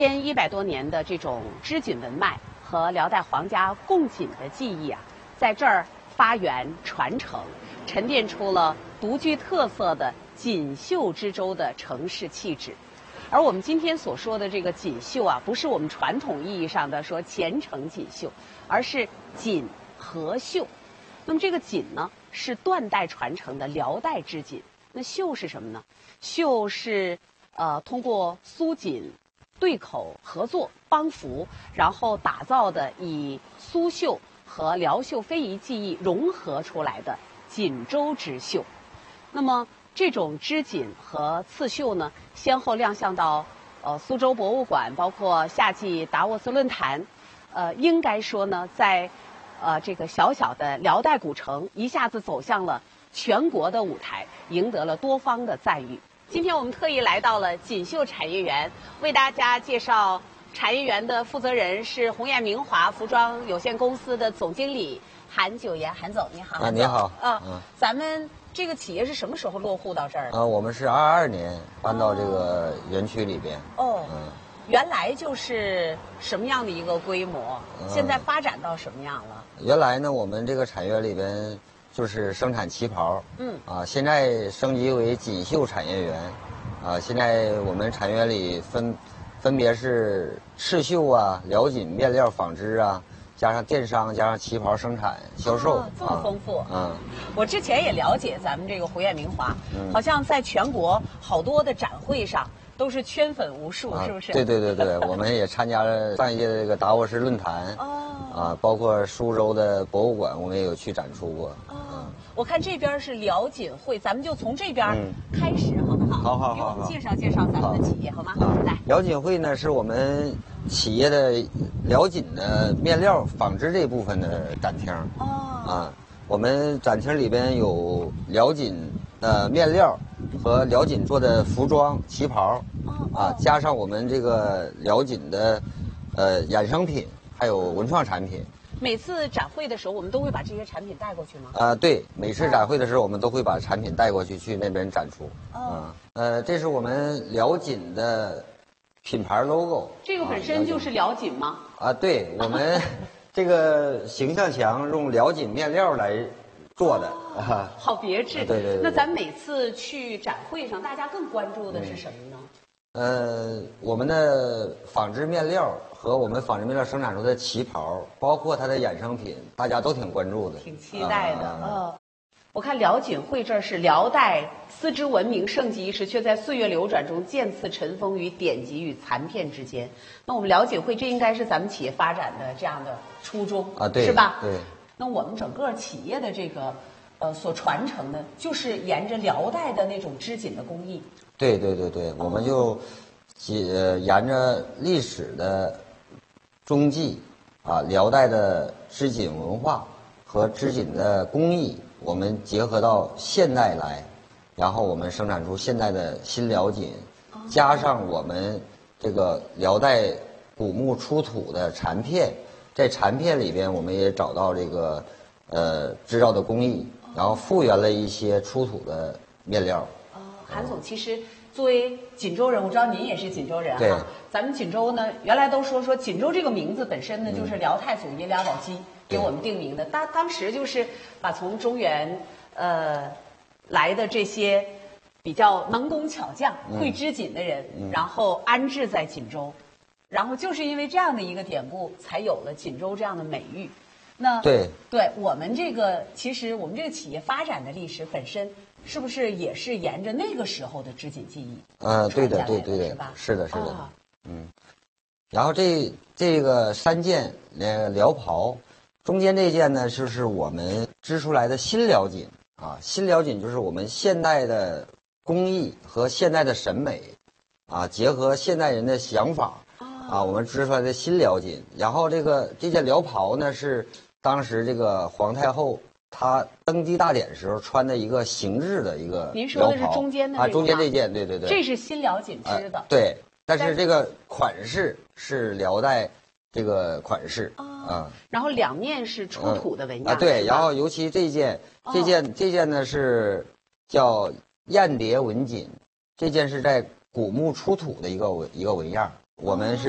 1100多年的这种织锦文脉和辽代皇家贡锦的技艺啊，在这儿发源传承，沉淀出了独具特色的锦绣之州的城市气质。而我们今天所说的这个锦绣啊，不是我们传统意义上的说虔诚锦绣，而是锦和绣。那么这个锦呢，是断代传承的辽代织锦。那绣是什么呢？绣是通过苏锦对口合作帮扶，然后打造的以苏绣和辽绣非遗技艺融合出来的锦州织绣。那么这种织锦和刺绣呢，先后亮相到苏州博物馆，包括夏季达沃斯论坛。应该说呢，在这个小小的辽代古城一下子走向了全国的舞台，赢得了多方的赞誉。今天我们特意来到了锦绣产业园，为大家介绍产业园的负责人是鸿雁明华服装有限公司的总经理韩九岩。韩总你好。 你好。 咱们这个企业是什么时候落户到这儿的？ 我们是22年搬到这个园区里边。 原来就是什么样的一个规模？现在发展到什么样了？ 原来呢，我们这个产业园里边就是生产旗袍。现在升级为锦绣产业园。现在我们产业园里分别是刺绣啊、辽锦面料纺织啊，加上电商，加上旗袍生产销售。 这么丰富。我之前也了解咱们这个鸿雁明华，好像在全国好多的展会上都是圈粉无数，是不是？ 对，我们也参加了上一届的这个达沃斯论坛。包括苏州的博物馆，我们也有去展出过。 我看这边是辽锦会，咱们就从这边开始，好不好？ 好。 给我们介绍介绍咱们的企业，好吗？来， 辽锦会呢是我们企业的辽锦的面料纺织这部分的展厅。我们展厅里边有辽锦的面料和辽锦做的服装旗袍。加上我们这个辽锦的衍生品，还有文创产品。 每次展会的时候，我们都会把这些产品带过去吗？ 对，每次展会的时候，我们都会把产品带过去，去那边展出。这是我们辽锦的品牌 logo。 这个本身就是辽锦吗？ 对，我们这个形象墙用辽锦面料来做的。 好别致。 对。 那咱每次去展会上，大家更关注的是什么呢？ 我们的纺织面料和我们纺织面料生产出的旗袍，包括它的衍生品，大家都挺关注的， 挺期待的。我看辽锦会这儿是辽代丝织文明盛极一时，却在岁月流转中渐次尘封于典籍与残片之间。那我们辽锦会，这应该是咱们企业发展的这样的初衷对， 是吧？ 对。 那我们整个企业的这个所传承的，就是沿着辽代的那种织锦的工艺。 对，我们就沿着历史的踪迹辽代的织锦文化和织锦的工艺，我们结合到现代来，然后我们生产出现代的新辽锦，加上我们这个辽代古木出土的残片，在残片里边我们也找到这个制造的工艺，然后复原了一些出土的面料。 韩总，其实作为锦州人，我知道您也是锦州人对。 咱们锦州呢，原来都说锦州这个名字本身呢，就是辽太祖爷俩宝鸡给我们定名的。当时就是把从中原来的这些比较能工巧匠、会织锦的人，然后安置在锦州，然后就是因为这样的一个典故，才有了锦州这样的美誉。那对我们这个，其实我们这个企业发展的历史本身，是不是也是沿着那个时候的织锦技艺？ 对的，是的。然后这个3件辽袍，中间这件呢，就是我们织出来的新辽锦新辽锦就是我们现代的工艺和现代的审美结合现代人的想法我们织出来的新辽锦。然后这件辽袍呢，是当时这个皇太后她登基大典时候穿的一个形制的一个辽袍。 您说的是中间的这个中间这件，对。 这是新辽锦织的。 对，但是这个款式是辽代这个款式然后两面是出土的纹样对，然后尤其这件呢是叫燕蝶纹锦，这件是在古墓出土的一个纹样，我们是。